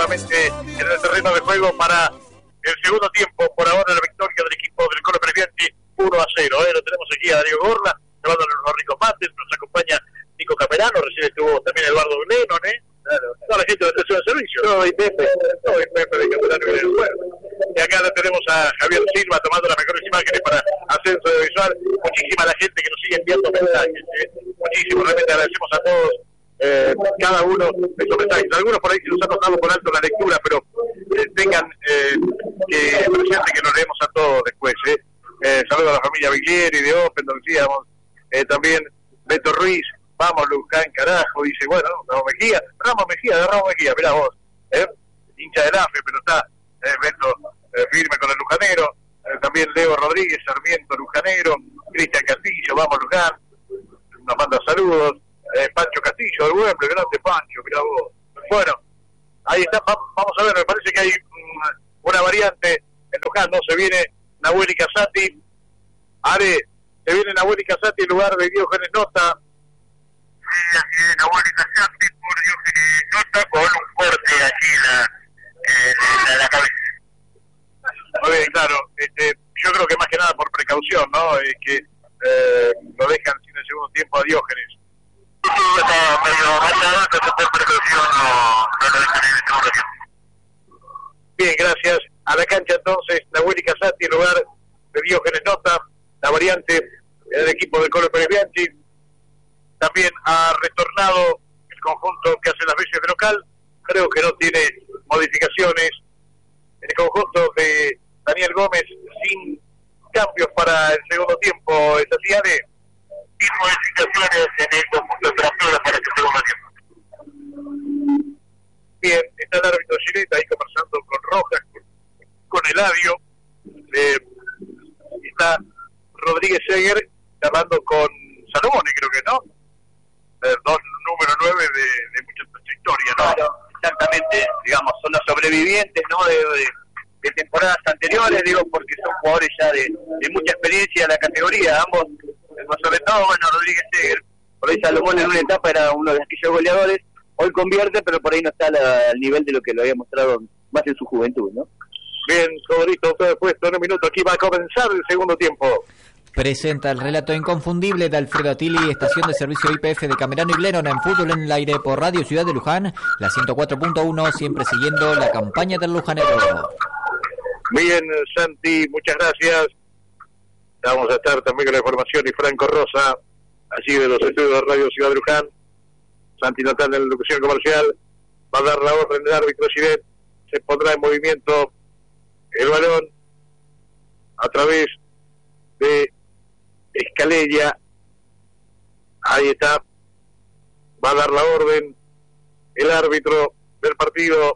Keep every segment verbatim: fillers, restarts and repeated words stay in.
nuevamente en el terreno de juego para el segundo tiempo. Por ahora la victoria del equipo del Colo Previanti uno a cero. ¿eh? Lo tenemos aquí a Darío Gorla, llevándonos los ricos mates. Nos acompaña Nico Camerano, recién estuvo también Eduardo Lennon, ¿eh? Claro. Toda la gente de la estación de servicio. Todo y Pepe, todo y Pepe de Camerano y el juego. Y acá le tenemos a Javier Silva tomando las mejores imágenes para Ascenso Audiovisual. Muchísima la gente que nos sigue enviando mensajes. ¿eh? Muchísimo, realmente agradecemos a todos. Eh, cada uno de esos mensajes. Algunos por ahí se nos ha tocado por alto la lectura, pero eh, tengan eh, que presente que nos leemos a todos después. Eh. Eh, saludos a la familia Viglieri de Open, donde decíamos, eh, también Beto Ruiz, vamos Luján, carajo, dice, bueno, Ramos Mejía, Ramos Mejía, de Ramos Mejía, mirá vos, eh, hincha del A F E, pero está eh, Beto eh, firme con el lujanero, eh, también Leo Rodríguez, Sarmiento, lujanero, Cristian Castillo, vamos Luján, nos manda saludos, eh, Pancho Castillo del Güembre, grande Pancho, mirá vos. Bueno, ahí está, va, vamos a ver, me parece que hay um, una variante en Luján, ¿no? Se viene Nahuel y Casati, Are, se viene Nahuel y Casati en lugar de Diógenes Nota. Sí, así es, Nahuel y Casati por Diógenes Nota, con un corte aquí en la, eh, la, la cabeza. Muy bien, claro, este, yo creo que más que nada por precaución, ¿no? Es que eh, lo dejan sin el segundo tiempo a Diógenes. Sí, está medio matado, entonces por precaución no, no lo dejan en el segundo tiempo. Bien, gracias. A la cancha entonces Nahuel y Casati en lugar de Diógenes Nota, la variante del equipo del Colo Previanti. También ha retornado el conjunto que hace las veces de local, creo que no tiene modificaciones. El conjunto de Daniel Gómez sin cambios para el segundo tiempo, ¿es así, Ale? Sin modificaciones en el conjunto de operaciones para este segundo tiempo. Bien, está el árbitro Gillette ahí conversando con Rojas, con Eladio, eh, está Rodríguez Seger hablando con Salomone, creo que no, eh, dos número nueve de, de mucha historia, ¿no? Claro, exactamente, digamos, son los sobrevivientes, ¿no? De, de, de temporadas anteriores, digo, porque son jugadores ya de, de mucha experiencia en la categoría, ambos, sobre todo, bueno, Rodríguez Seger, por ahí Salomone en una etapa era uno de aquellos goleadores, hoy convierte, pero por ahí no está la, al nivel de lo que lo había mostrado más en su juventud, ¿no? Bien, todo listo, todo puesto en un minuto. Aquí va a comenzar el segundo tiempo. Presenta el relato inconfundible de Alfredo Attili, estación de servicio I P F de Camerano y Lennon en fútbol en el aire por Radio Ciudad de Luján, la ciento cuatro punto uno, siempre siguiendo la campaña del lujanero. Bien, Santi, muchas gracias. Vamos a estar también con la información y Franco Rosa, allí de los estudios de Radio Ciudad de Luján. Santi Natal en la locución comercial, va a dar la orden del árbitro Gillette, se pondrá en movimiento el balón a través de Escalella, ahí está, va a dar la orden el árbitro del partido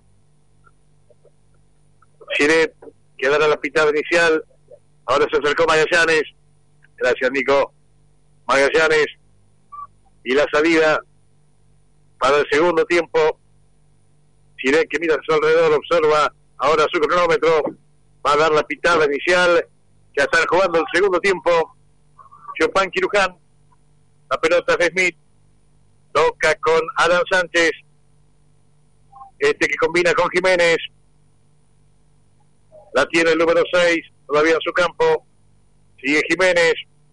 Gillette, que dará la pitada inicial. Ahora se acercó Magallanes, gracias Nico, Magallanes, y la salida para el segundo tiempo. Gillette, que mira a su alrededor, observa ahora su cronómetro, va a dar la pitada inicial, ya están jugando el segundo tiempo. Chopin Quiruján, la pelota es de Smith, toca con Alan Sánchez, este que combina con Jiménez, la tiene el número seis, todavía en su campo, sigue Jiménez,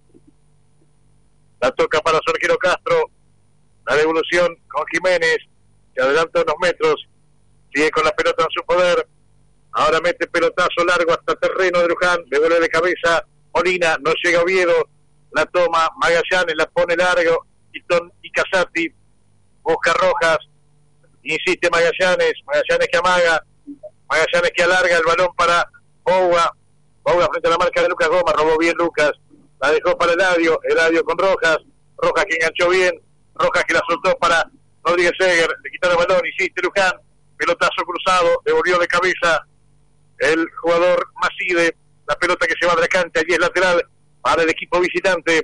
la toca para su arquero Castro, la devolución con Jiménez, que adelanta unos metros, sigue con la pelota en su poder. Ahora mete pelotazo largo hasta terreno de Luján, devuelve de cabeza Molina, no llega Oviedo, la toma Magallanes, la pone largo, Quitón y Casati, busca Rojas, insiste Magallanes, Magallanes que amaga, Magallanes que alarga el balón para Boua, Boua frente a la marca de Lucas Gómez, robó bien Lucas, la dejó para Eladio, Eladio con Rojas, Rojas que enganchó bien, Rojas que la soltó para Rodríguez Seger, le quitaron el balón, insiste Luján, pelotazo cruzado, devolvió de cabeza el jugador Macide, la pelota que se va de la cancha, y es lateral para el equipo visitante.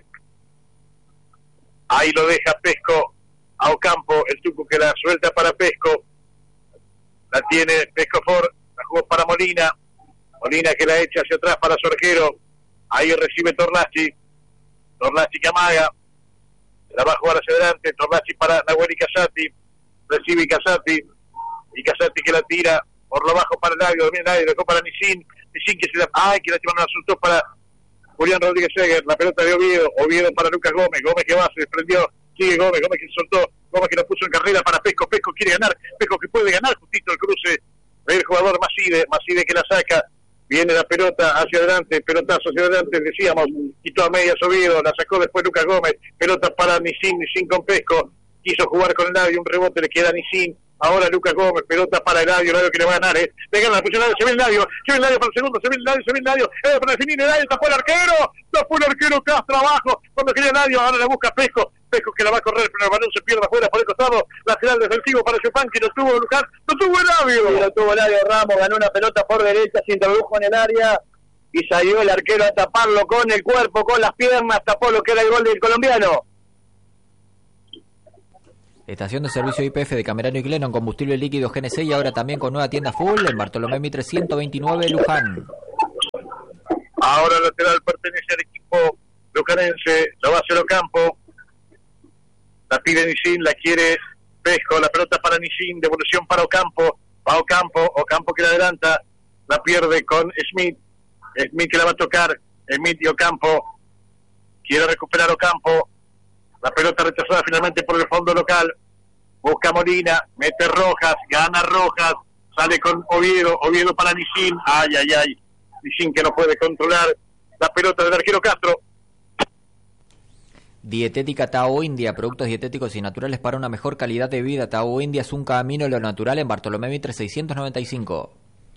Ahí lo deja Pesco a Ocampo, el Tuco que la suelta para Pesco, la tiene Pesco Ford, la jugó para Molina, Molina que la echa hacia atrás para su arquero, ahí recibe Tornachi, Tornachi que amaga, la va a jugar hacia adelante, Tornachi para Nahuel y Casati, recibe Casati, y Casati que la tira por lo bajo para el labio, domina el labio, dejó para Nisin, Nisin que se la, ay, que la no asustó para Julián Rodríguez Seger, la pelota de Oviedo, Oviedo para Lucas Gómez, Gómez que va, se desprendió, sigue Gómez, Gómez que soltó, Gómez que lo puso en carrera para Pesco, Pesco quiere ganar, Pesco que puede ganar, justito el cruce del jugador Maside, Maside que la saca, viene la pelota hacia adelante, pelotazo hacia adelante, decíamos, quitó a medias Oviedo, la sacó después Lucas Gómez, pelota para Nisin, Nisin con Pesco, quiso jugar con el labio, un rebote le queda a Nisin, ahora Lucas Gómez, pelota para el labio, el labio que le va a ganar, eh, le gana la posición, se ve el labio, se ve el labio para el segundo, se ve el labio, se ve el labio, eh, para definir el labio, tapó el arquero, tapó el arquero Castro abajo, cuando quería el labio, ahora la busca Pesco, Pesco que la va a correr, pero el balón se pierde afuera por el costado, lateral defensivo para Chupán, que no tuvo Luján, no tuvo el labio. Sí, no tuvo el labio Ramos, ganó una pelota por derecha, se introdujo en el área y salió el arquero a taparlo con el cuerpo, con las piernas, tapó lo que era el gol del colombiano. Estación de servicio I P F de Camerano y Glennon, combustible líquido G N C y ahora también con nueva tienda full en Bartolomé Mitre ciento veintinueve, Luján. Ahora el lateral pertenece al equipo lujanense, lo va a hacer Ocampo, la pide Nisin, la quiere Pesco, la pelota para Nisin, devolución para Ocampo, va Ocampo, Ocampo que la adelanta, la pierde con Smith, Smith que la va a tocar, Smith y Ocampo, quiere recuperar Ocampo, la pelota rechazada finalmente por el fondo local, busca Molina, mete Rojas, gana Rojas, sale con Oviedo, Oviedo para Nisin, ay, ay, ay, Nisin que no puede controlar la pelota del arquero Castro. Dietética Tao India, productos dietéticos y naturales para una mejor calidad de vida. Tao India es un camino a lo natural en Bartolomé Mitre seiscientos noventa y cinco.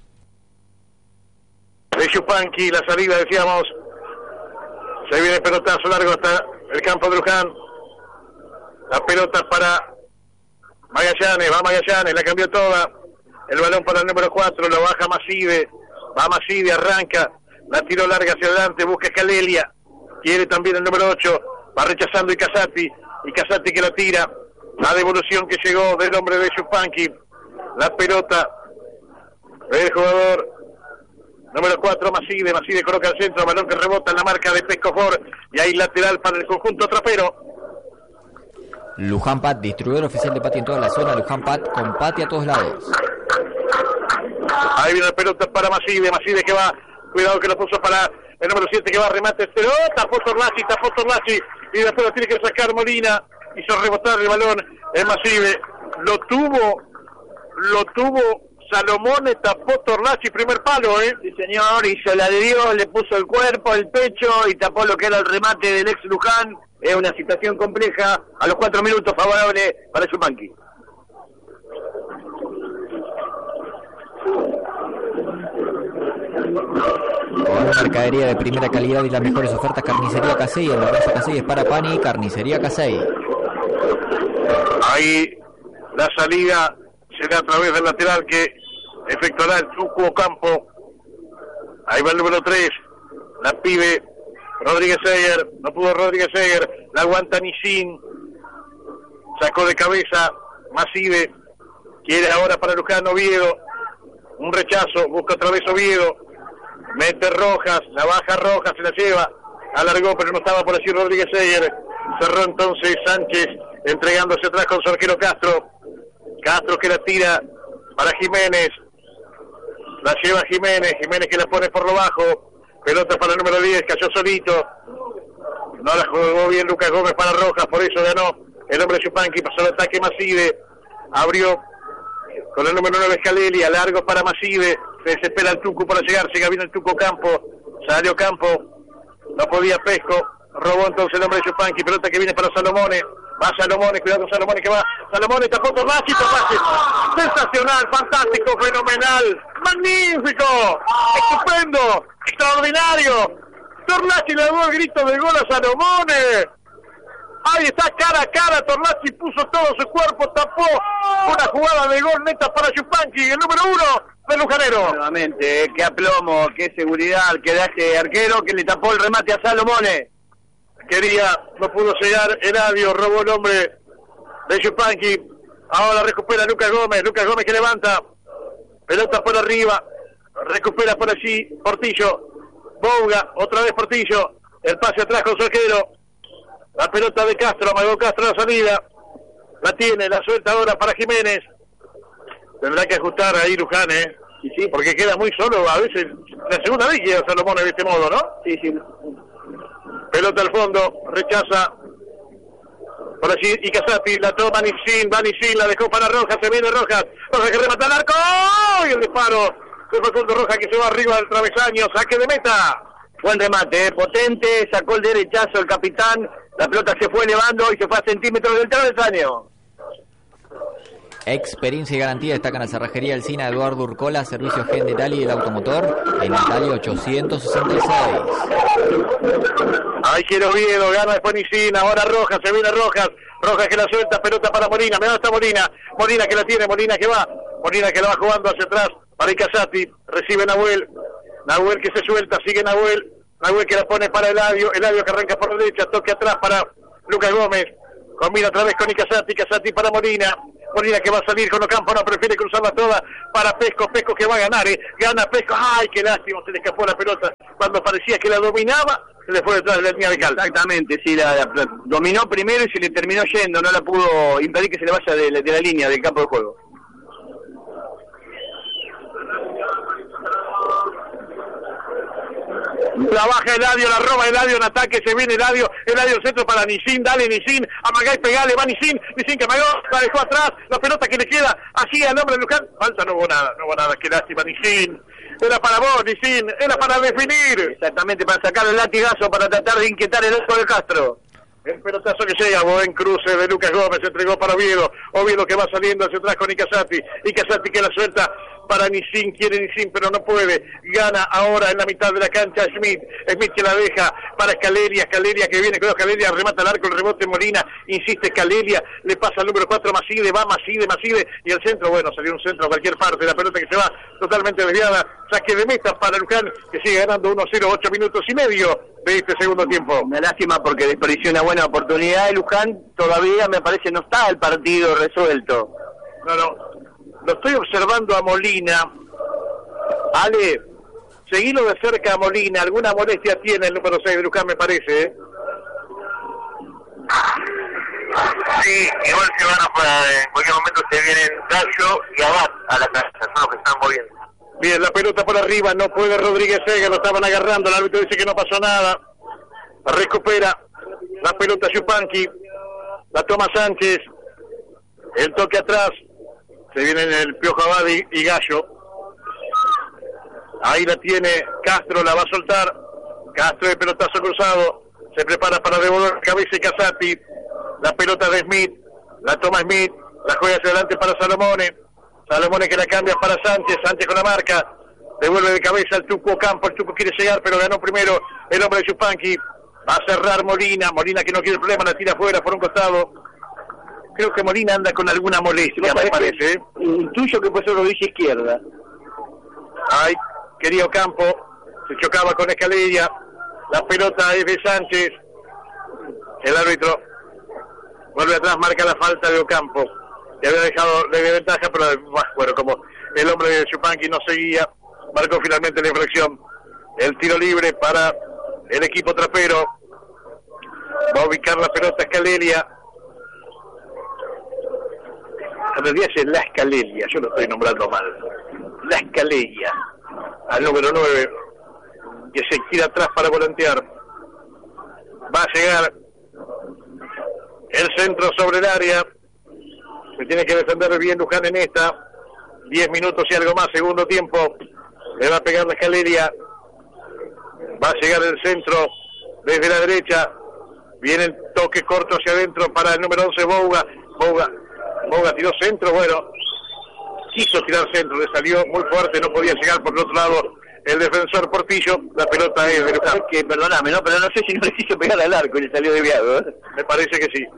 De Chupanqui, la salida decíamos, se viene pelotazo largo hasta el campo de Luján. La pelota para Magallanes, va Magallanes, la cambió toda. El balón para el número cuatro, lo baja Maside, va Maside, arranca, la tiró larga hacia adelante, busca Calelia, quiere también el número ocho, va rechazando y Casati, y Casati que la tira, la devolución que llegó del hombre de Chupanqui, la pelota del jugador número cuatro, Maside, Maside coloca al centro, balón que rebota en la marca de Pesco Ford, y ahí lateral para el conjunto trapero. Luján Pat, distribuidor oficial de Pati en toda la zona. Luján Pat, con Pati a todos lados. Ahí viene la pelota para Maside, Maside que va, cuidado que lo puso para el número siete que va a remate, pero tapó Torlachi, tapó Torlachi, y después lo tiene que sacar Molina, hizo rebotar el balón, es Maside, lo tuvo, lo tuvo Salomone, tapó Torlachi, primer palo, eh. Sí señor, hizo la de Dios, le puso el cuerpo, el pecho y tapó lo que era el remate del ex Luján. Es una situación compleja, a los cuatro minutos favorable para Chupanqui. Con mercadería de primera calidad y las mejores ofertas, Carnicería Casey, el abrazo Casey es para Pani, Carnicería Casey. Ahí la salida será a través del lateral que efectuará el Tuco Ocampo. Ahí va el número tres, la pide Rodríguez Seger, no pudo Rodríguez Seger, la aguanta Nisin, sacó de cabeza Maside, quiere ahora para Luján Oviedo, un rechazo, busca otra vez Oviedo, mete Rojas, la baja Rojas, se la lleva, alargó pero no estaba por decir Rodríguez Seger, cerró entonces Sánchez, entregándose atrás con su arquero Castro, Castro que la tira para Jiménez, la lleva Jiménez, Jiménez que la pone por lo bajo, pelota para el número diez, cayó solito, no la jugó bien Lucas Gómez para Rojas, por eso ganó el hombre de Chupanqui, pasó el ataque Maside, abrió con el número nueve Calelia, largo para Maside, se desespera el Tuco para llegar, llega bien el Tuco Campo, salió Campo, no podía Pesco, robó entonces el hombre de Chupanqui, pelota que viene para Salomone, va Salomone, cuidado con Salomone que va, Salomone tapó Torlachi, Torlachi, sensacional, fantástico, fenomenal, magnífico, estupendo, extraordinario, Torlachi le dio el grito de gol a Salomone, ahí está cara a cara, Torlachi puso todo su cuerpo, tapó una jugada de gol neta para Chupanqui, el número uno del Lujanero. Nuevamente, qué aplomo, qué seguridad que da este arquero que le tapó el remate a Salomone. Quería, no pudo llegar, Eladio robó el hombre de Chupanqui, ahora recupera Lucas Gómez, Lucas Gómez que levanta, pelota por arriba, recupera por allí Portillo, Bouga, otra vez Portillo, el pase atrás con su arquero, la pelota de Castro, amagó Castro la salida, la tiene, la suelta ahora para Jiménez, Tendrá que ajustar ahí Luján, ¿eh? Sí, sí. Porque queda muy solo, a veces, la segunda vez queda Salomón de este modo, ¿no? Sí, sí. Pelota al fondo, rechaza. Por allí, y Casati, la toma Nisin, va Nisin, la dejó para Rojas, se viene Rojas, Rojas que remata al arco, y el disparo de Facundo Rojas que se va arriba del travesaño, saque de meta. Buen remate, eh, potente, sacó el derechazo el capitán, la pelota se fue elevando y se fue a centímetros del travesaño. Experiencia y garantía destacan a Cerrajería Alsina, Eduardo Urcola, Servicios General y el Automotor, en Italia ochocientos sesenta y seis. Ahí quiere Oviedo, gana después Nisin, ahora Rojas, se viene Rojas, Rojas que la suelta, pelota para Molina, me da hasta Molina, Molina que la tiene, Molina que va, Molina que la va jugando hacia atrás, para Icazati, recibe Nahuel, Nahuel que se suelta, sigue Nahuel, Nahuel que la pone para Eladio, Eladio que arranca por la derecha, toque atrás para Lucas Gómez, combina otra vez con Icazati, Icazati para Molina, Molina que va a salir con Ocampo, no, prefiere cruzarla toda para Pesco, Pesco que va a ganar, eh, gana Pesco, ay qué lástima, se le escapó la pelota, cuando parecía que la dominaba, se le fue detrás de la línea de cal. Exactamente, sí, la, la, la dominó primero y se le terminó yendo, no la pudo impedir que se le vaya de, de la línea del campo de juego. Trabaja Eladio, la roba Eladio en ataque, se viene Eladio, Eladio el centro para Nisin, dale Nisin, amagá y pegale, va Nisin, Nisin que amagó, la dejó atrás, la pelota que le queda así al hombre de Luján, falta, no hubo nada, no hubo nada, qué lástima Nisin, era para vos Nisin, era para definir. Exactamente, para sacar el latigazo, para tratar de inquietar el arco de Castro. El pelotazo que llega, buen cruce de Lucas Gómez, se entregó para Oviedo, Oviedo que va saliendo hacia atrás con Icazati, Icazati que la suelta para Nisin, quiere Nisin pero no puede, gana ahora en la mitad de la cancha Smith, Smith que la deja para Escaleria, Escaleria que viene, creo Escaleria remata el arco, el rebote Molina, insiste Escaleria, le pasa al número cuatro Maside, va Maside, Maside, y el centro, bueno, salió un centro a cualquier parte, la pelota que se va totalmente desviada, saque de meta para Luján, que sigue ganando uno cero, ocho minutos y medio de este segundo tiempo. Una lástima porque desperdició una buena oportunidad de Luján, todavía me parece no está el partido resuelto. No, no. Lo estoy observando a Molina. Ale, seguilo de cerca a Molina. Alguna molestia tiene el número seis de Luján, me parece, ¿eh? Sí, igual se van a para, en cualquier momento se vienen Gallo y Abad a la cancha, son los que están moviendo. Bien, la pelota por arriba, no puede Rodríguez Sega, lo estaban agarrando, el árbitro dice que no pasó nada. Recupera la pelota Yupanqui, la toma Sánchez, el toque atrás. Se vienen el Piojo Abad y, y Gallo. Ahí la tiene Castro, la va a soltar. Castro de pelotazo cruzado. Se prepara para devolver cabeza y Casati. La pelota de Smith. La toma Smith. La juega hacia adelante para Salomone. Salomone que la cambia para Sánchez. Sánchez con la marca. Devuelve de cabeza al Tuco Campo. El Tuco quiere llegar, pero ganó primero el hombre de Yupanqui. Va a cerrar Molina. Molina que no quiere el problema, la tira afuera por un costado. Creo que Molina anda con alguna molestia, me parece. ¿eh? Intuyo que puede ser rodilla izquierda. Ay, querido Campo, se chocaba con Escaleria. La pelota es de Sánchez. El árbitro vuelve atrás, marca la falta de Ocampo. Le había dejado de ventaja, pero bueno, como el hombre de Yupanqui no seguía, marcó finalmente la infracción. El tiro libre para el equipo trapero. Va a ubicar la pelota Escaleria. En realidad es la Escaleria, yo lo estoy nombrando mal. La Escaleria, al número nueve, que se tira atrás para volantear. Va a llegar el centro sobre el área. Se tiene que defender bien Luján en esta. Diez minutos y algo más, segundo tiempo. Le va a pegar la Escaleria. Va a llegar el centro desde la derecha. Viene el toque corto hacia adentro para el número once, Bouga. Bouga. Boga tiró centro, bueno, quiso tirar centro, le salió muy fuerte, no podía llegar por el otro lado el defensor Portillo, la pelota es de Luján. Que perdóname, no, pero no sé si no le quiso pegar al arco y le salió desviado, ¿eh? Me parece que sí.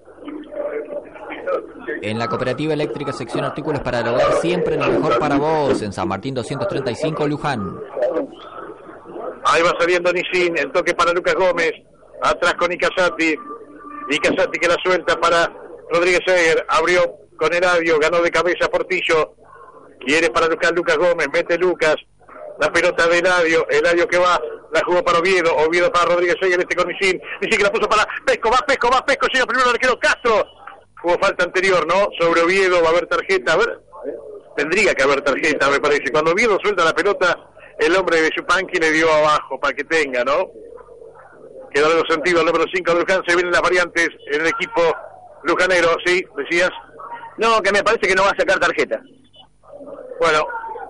En la Cooperativa Eléctrica Sección Artículos para el Hogar, siempre lo mejor para vos, en San Martín doscientos treinta y cinco, Luján. Ahí va saliendo Nisin, el toque para Lucas Gómez, atrás con Icazati, Icazati que la suelta para Rodríguez Seger, abrió con Eladio, ganó de cabeza Portillo, quiere para Lucas, Lucas Gómez, mete Lucas, la pelota de Eladio, Eladio que va, la jugó para Oviedo, Oviedo para Rodríguez Seger, este con Nisin, Nisin que la puso para Pesco, va Pesco, va Pesco, llega primero el arquero Castro, hubo falta anterior, ¿no? Sobre Oviedo, va a haber tarjeta, a ver, tendría que haber tarjeta, me parece. Cuando Oviedo suelta la pelota, el hombre de Yupanqui le dio abajo para que tenga, ¿no? Quedó en los sentidos, el número cinco de Luján, se vienen las variantes en el equipo lujanero, ¿sí? ¿Decías? No, que me parece que no va a sacar tarjeta. Bueno,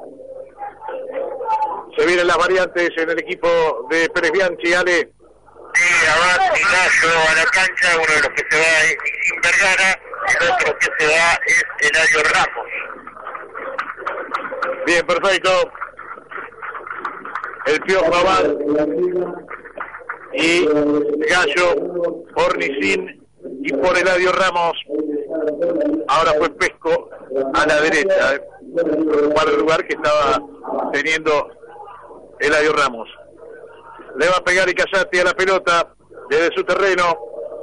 se vienen las variantes en el equipo de Pérez Bianchi, Ale. Sí, Abad y Gallo a la cancha, uno de los que se va es Nijín Vergara, el otro que se va es Eladio Ramos. Bien, perfecto. El Piojo Abad y Gallo por Nijín y por Eladio Ramos. Ahora fue Pesco a la derecha, ¿eh? para el lugar que estaba teniendo Eladio Ramos. Le va a pegar Icazati a la pelota desde su terreno.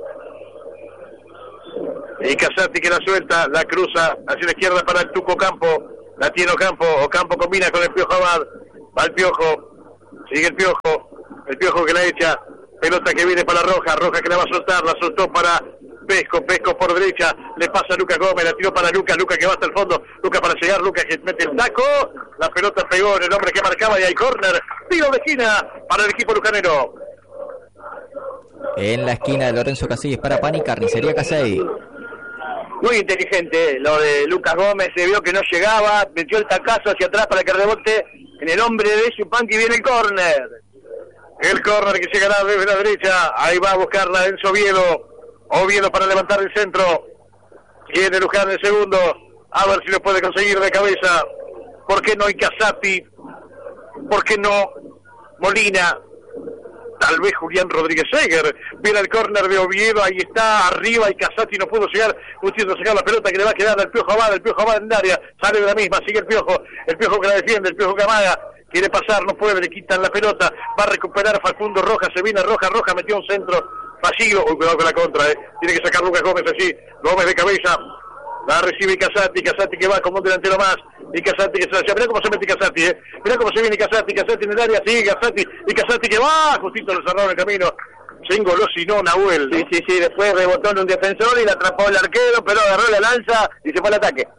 Icazati que la suelta, la cruza hacia la izquierda para el Tuco Campo. La tiene Ocampo, Ocampo combina con el Piojo Abad. Va el Piojo, sigue el Piojo, el Piojo que la echa. Pelota que viene para Roja, Roja que la va a soltar, la soltó para Pesco, Pesco por derecha, le pasa a Lucas Gómez, la tiró para Lucas, Lucas que va hasta el fondo, Lucas para llegar, Lucas que mete el taco, la pelota pegó en el hombre que marcaba y hay córner, tiro de esquina para el equipo lujanero. En la esquina de Lorenzo Casillas para Pani, Carnicería Casey. Muy inteligente lo de Lucas Gómez, se vio que no llegaba, metió el tacazo hacia atrás para que rebote en el hombre de Yupanqui, viene el córner. El córner que llegará desde la derecha, ahí va a buscarla Enzo Oviedo. Oviedo para levantar el centro. Viene Luján el segundo. A ver si lo puede conseguir de cabeza. ¿Por qué no Icazati? ¿Por qué no Molina? Tal vez Julián Rodríguez Seger. Viene el córner de Oviedo. Ahí está arriba. Icazati no pudo llegar. Pudiendo sacar la pelota que le va a quedar al Piojo Abad. El Piojo Abad en el área. Sale de la misma. Sigue el Piojo. El Piojo que la defiende. El Piojo que amaga. Quiere pasar. No puede. Le quitan la pelota. Va a recuperar Facundo Rojas. Se viene Roja. Roja metió un centro. Vacío, uy, cuidado con la contra, eh. Tiene que sacar Lucas Gómez allí, Gómez de cabeza, la recibe Icazati, Icazati que va como un delantero más, Icazati que se la... Mirá cómo se mete Icazati, eh. Mirá cómo se viene Icazati, Icazati en el área, sí, Icazati, Icazati que va, justito lo cerraron el camino, se engolosinó Nahuel, ¿no? Sí, sí, sí, después rebotó en un defensor y la atrapó el arquero, pero agarró la lanza y se fue al ataque.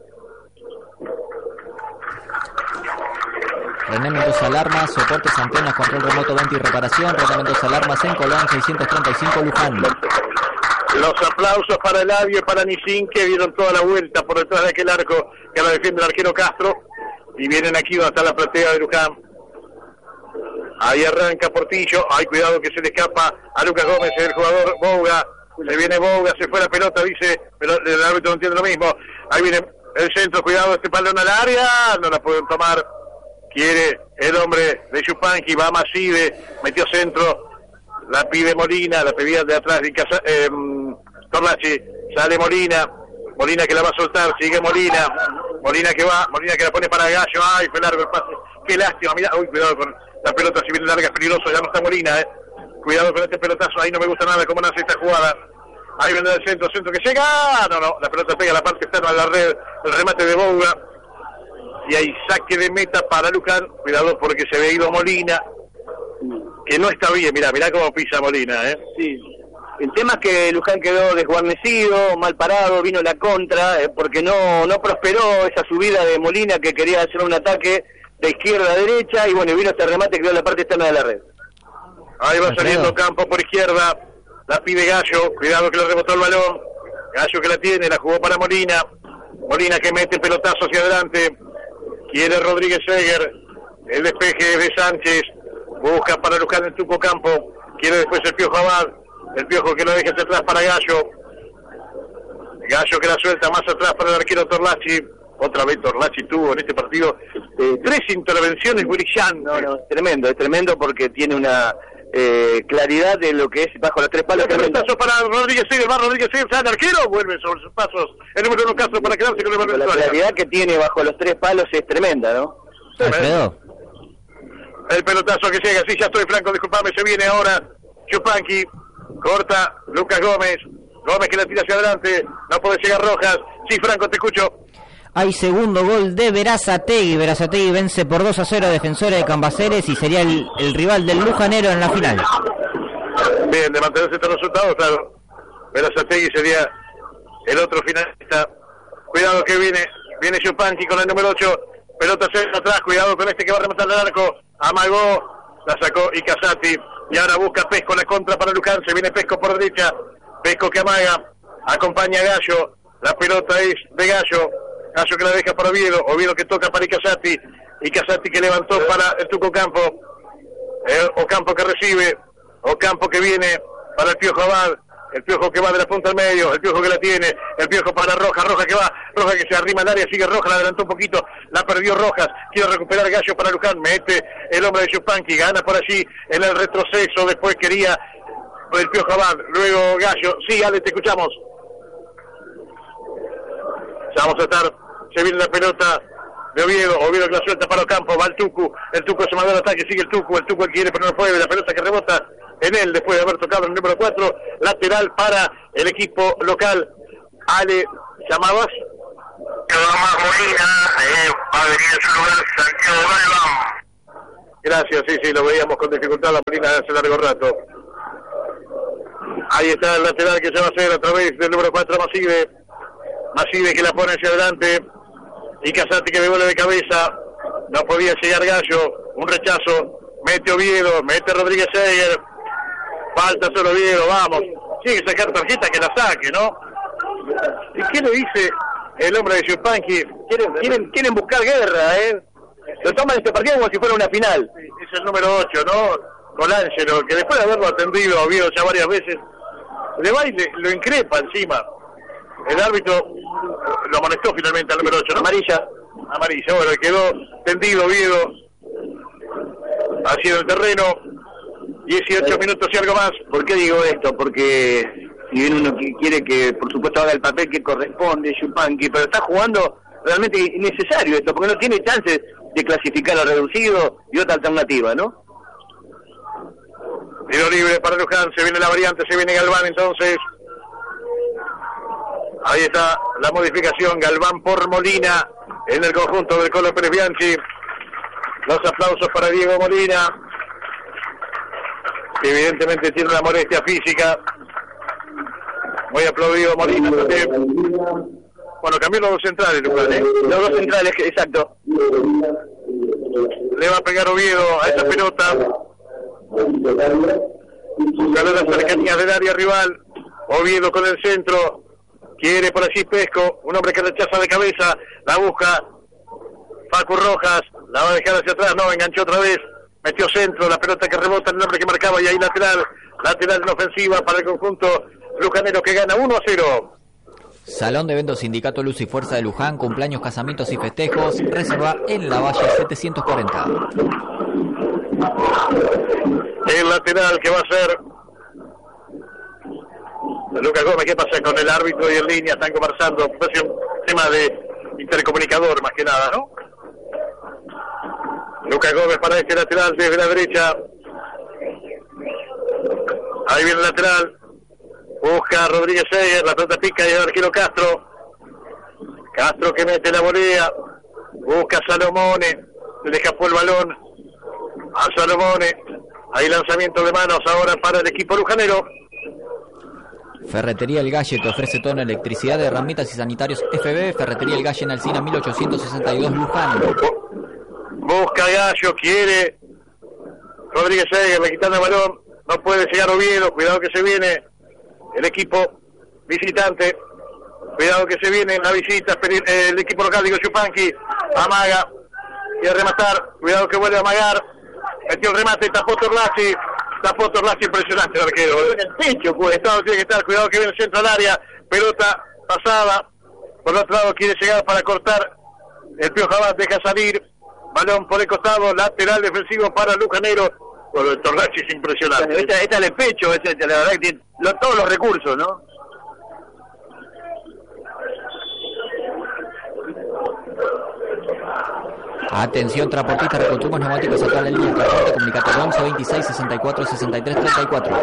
René Mendoza Alarmas, soportes, antenas, control remoto, venta y reparación. René Mendoza Alarmas en Colón, seiscientos treinta y cinco Luján. Los aplausos para Eladio y para Nijín, que dieron toda la vuelta por detrás de aquel arco que ahora defiende el arquero Castro. Y vienen aquí donde está la platea de Luján. Ahí arranca Portillo. Ay, cuidado que se le escapa a Lucas Gómez, el jugador Bouga. Se viene Bouga, se fue la pelota, dice, pero el árbitro no entiende lo mismo. Ahí viene el centro, cuidado, este balón al área. No la pueden tomar. Quiere el hombre de Yupanqui, va Maside, metió centro, la pide Molina, la pedía de atrás de casa, eh, Torlachi, sale Molina, Molina que la va a soltar, sigue Molina, Molina que va, Molina que la pone para Gallo, ay, fue largo el pase, qué lástima, mira, uy, cuidado con la pelota, si viene larga es peligroso, ya no está Molina, eh, cuidado con este pelotazo, ahí no me gusta nada cómo nace esta jugada, ahí viene el centro, centro que llega, no, no, la pelota pega a la parte externa de la red, el remate de Bouga. Y hay saque de meta para Luján, cuidado porque se ve ido Molina, que no está bien, mirá, mirá cómo pisa Molina, ¿eh? Sí, el tema es que Luján quedó desguarnecido, mal parado, vino la contra, eh, porque no no prosperó esa subida de Molina que quería hacer un ataque de izquierda a derecha, y bueno, vino este remate que quedó en la parte externa de la red. Ahí va saliendo Campo por izquierda, la pide Gallo, cuidado que le rebotó el balón, Gallo que la tiene, la jugó para Molina, Molina que mete pelotazo hacia adelante, quiere Rodríguez Seger, el despeje de Sánchez, busca para Luján en Tuco Campo, quiere después el Piojo Abad, el Piojo que lo deja hacia atrás para Gallo, Gallo que la suelta más atrás para el arquero Torlachi, otra vez Torlachi tuvo en este partido eh, tres intervenciones brillantes. No, no, es tremendo, es tremendo porque tiene una eh, claridad de lo que es bajo los tres palos. El pelotazo para Rodríguez Seger, va Rodríguez Seger, sale arquero, vuelve sobre sus pasos, el número uno Castro para quedarse con el balón. La claridad que tiene bajo los tres palos es tremenda, ¿no? Alfredo. El pelotazo que llega, sí, ya estoy Franco, disculpame, se viene ahora Yupanqui, corta Lucas Gómez, Gómez que la tira hacia adelante, no puede llegar Rojas, sí Franco, te escucho. Hay segundo gol de Berazategui. Berazategui vence por dos a cero a Defensores de Cambaceres y sería el, el rival del Lujanero en la final. Bien, de mantenerse estos resultados, claro. Berazategui sería el otro finalista. Cuidado que viene Viene Yupanqui con el número ocho. Pelota cerca atrás. Cuidado con este que va a rematar el arco. Amagó. La sacó Icasati. Y ahora busca Pesco la contra para Luján. Se viene Pesco por derecha. Pesco que amaga. Acompaña a Gallo. La pelota es de Gallo. Gallo que la deja para Oviedo. Oviedo que toca para Icasati. Icasati que levantó para el Tuco Campo. El Ocampo que recibe. Ocampo que viene para el Piojo Abad. El Piojo que va de la punta al medio, el Piojo que la tiene, el Piojo para Rojas, Rojas que va, Rojas que se arrima al área, sigue Rojas, la adelantó un poquito, la perdió Rojas, quiere recuperar Gallo para Luján, mete el hombre de Yupanqui, gana por allí en el retroceso, después quería el Piojo Abad, luego Gallo, sí, Ale, te escuchamos. Ya vamos a estar, se viene la pelota de Oviedo, Oviedo que la suelta para Ocampo, va el Tucu, el Tucu se mandó al ataque, sigue el Tucu, el Tucu quiere pero no puede, la pelota que rebota en él después de haber tocado el número cuatro, lateral para el equipo local. Ale, ¿llamabas? Tomás Molina, eh, va a venir en su lugar Santiago Galván. Gracias, sí, sí, lo veíamos con dificultad la Molina hace largo rato. Ahí está el lateral que se va a hacer a través del número cuatro, Maside. Maside que la pone hacia adelante. Y Casati que devuelve de cabeza. No podía llegar Gallo. Un rechazo. Mete Oviedo, mete Rodríguez Seger. Falta solo Oviedo, vamos. Sigue sacar tarjeta, que la saque, ¿no? ¿Y qué le dice el hombre de Yupanqui? Quieren, quieren, quieren buscar guerra, ¿eh? Lo toman este partido como si fuera una final. Es el número ocho, ¿no? Colangelo, que después de haberlo atendido a Oviedo ya varias veces, le va y le, lo increpa encima. El árbitro lo amonestó finalmente al número ocho, ¿no? Amarilla. Amarilla, bueno, quedó tendido Oviedo hacia el terreno. dieciocho minutos y algo más. ¿Por qué digo esto? Porque si bien uno quiere que, por supuesto, haga el papel que corresponde, Yupanqui, pero está jugando realmente innecesario esto, porque no tiene chances de clasificar a reducido y otra alternativa, ¿no? Tiro libre para Luján, se viene la variante, se viene Galván entonces. Ahí está la modificación, Galván por Molina en el conjunto del Colo Pérez Bianchi. Los aplausos para Diego Molina, que evidentemente tiene una molestia física. Muy aplaudido Molina. Bueno, cambió los dos centrales, Luján, ¿eh? Los dos centrales, exacto. Le va a pegar Oviedo a esa pelota. Buscando las cercanías del área rival. Oviedo con el centro. Quiere por allí Pesco. Un hombre que rechaza de cabeza. La busca Facu Rojas. La va a dejar hacia atrás. No, enganchó otra vez. Metió centro. La pelota que rebota en el hombre que marcaba. Y ahí lateral. Lateral en ofensiva para el conjunto lujanero que gana uno a cero. Salón de eventos Sindicato Luz y Fuerza de Luján, cumpleaños, casamientos y festejos, reserva en la Valle setecientos cuarenta. El lateral que va a ser Lucas Gómez. ¿Qué pasa con el árbitro y en línea? Están conversando, es un tema de intercomunicador más que nada, ¿no? Lucas Gómez para este lateral desde la derecha. Ahí viene el lateral. Busca a Rodríguez Seger, la pelota pica y el arquero Castro. Castro que mete la volea. Busca a Salomone. Se le escapó el balón a Salomone. Hay lanzamiento de manos ahora para el equipo lujanero. Ferretería El Galle te ofrece todo en electricidad, herramientas y sanitarios F B. Ferretería El Galle en Alsina mil ochocientos sesenta y dos Luján. Busca Gallo, quiere Rodríguez Seger, le quitan el balón. No puede llegar Oviedo. Cuidado que se viene el equipo visitante. Cuidado que se viene la visita. El equipo local, digo, Yupanqui. Amaga. Quiere rematar. Cuidado que vuelve a amagar. Metió el remate. Tapó Torlasi. Tapó Torlasi. Impresionante el arquero. En el pecho, pues. Estado tiene que estar. Cuidado que viene el centro al área. Pelota pasada. Por el otro lado quiere llegar para cortar. El Piojo Abad deja salir. Balón por el costado. Lateral defensivo para Lujanero. Bueno, el Torlachi es impresionante. Esta, esta de pecho, esta, la verdad que tiene lo, todos los recursos, ¿no? Atención, transportistas, reconstruimos neumáticos a toda la línea de transporte, comunicatorio once veintiséis sesenta y cuatro sesenta y tres treinta y cuatro.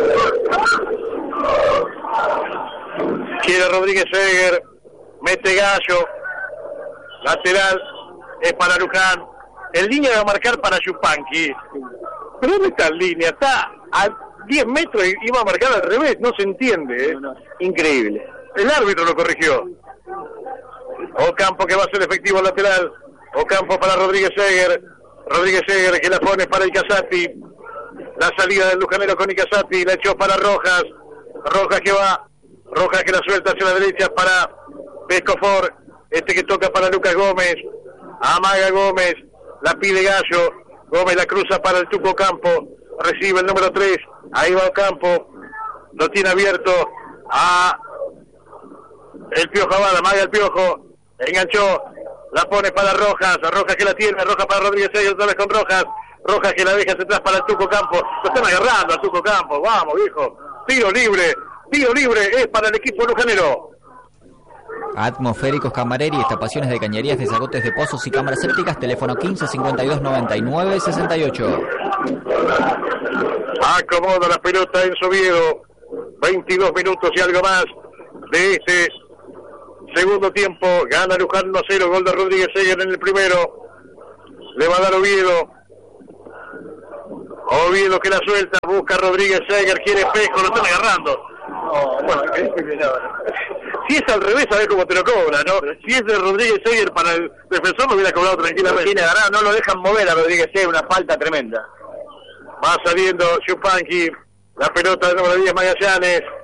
Quiere Rodríguez Seger, mete Gallo, lateral, es para Luján. En línea va a marcar para Yupanqui. ¿Pero dónde está en línea? Está a diez metros y iba a marcar al revés, no se entiende, ¿eh? No, no. Increíble. El árbitro lo corrigió. Ocampo que va a ser efectivo lateral. Ocampo para Rodríguez Seger. Rodríguez Seger que la pone para Icazati. La salida del lujanero con Icazati. La echó para Rojas. Rojas que va. Rojas que la suelta hacia la derecha para Pescofor. Este que toca para Lucas Gómez. Amaga Gómez. La pide Gallo. Gómez la cruza para el Tuco Ocampo. Recibe el número tres. Ahí va Ocampo. Lo tiene abierto a el Piojo Abad. Amaga el Piojo. Enganchó. La pone para Rojas. Rojas que la tiene. Rojas para Rodríguez Seger. Otra vez con Rojas. Rojas que la deja hacia atrás para el Tuco Ocampo. Lo están agarrando al Tuco Ocampo. Vamos, viejo. Tiro libre. Tiro libre es para el equipo lujanero. Atmosféricos Camareri, estapaciones de cañerías, desagotes de pozos y cámaras sépticas. Teléfono quince cincuenta y dos noventa y nueve sesenta y ocho. Acomoda la pelota en Oviedo. veintidós minutos y algo más de este segundo tiempo. Gana Luján uno a cero. Gol de Rodríguez Seger en el primero. Le va a dar Oviedo. Oviedo que la suelta. Busca Rodríguez Seger. Quiere Espejo. Lo están agarrando. No, bueno, si es al revés, sabés cómo te lo cobra, ¿no? Si es de Rodríguez Seger para el defensor, lo hubiera cobrado tranquilamente. Tiene agarrado, no lo dejan mover a Rodríguez Seger, una falta tremenda. Va saliendo Chupanqui, la pelota de número diez Magallanes.